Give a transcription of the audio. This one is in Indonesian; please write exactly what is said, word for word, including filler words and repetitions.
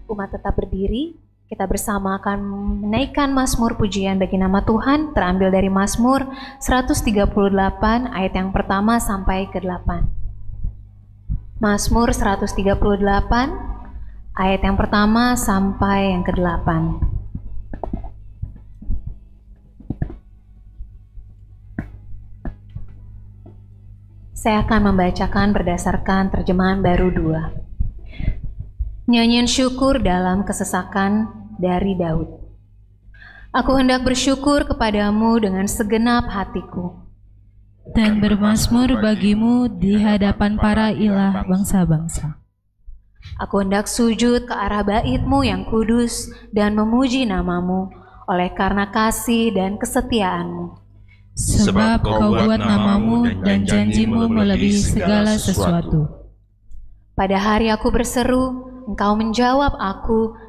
Umat tetap berdiri, kita bersama akan menaikkan mazmur pujian bagi nama Tuhan, terambil dari Mazmur seratus tiga puluh delapan ayat yang pertama sampai ke delapan. Mazmur seratus tiga puluh delapan ayat yang pertama sampai yang ke delapan. Saya akan membacakan berdasarkan terjemahan baru dua. Nyanyian syukur dalam kesesakan dari Daud. Aku hendak bersyukur kepadamu dengan segenap hatiku, dan bermazmur bagimu di hadapan para ilah bangsa-bangsa. Aku hendak sujud ke arah bait-Mu yang kudus dan memuji namamu oleh karena kasih dan kesetiaan-Mu. Sebab kau buat namamu dan janjimu melebihi segala sesuatu. Pada hari aku berseru, Engkau menjawab aku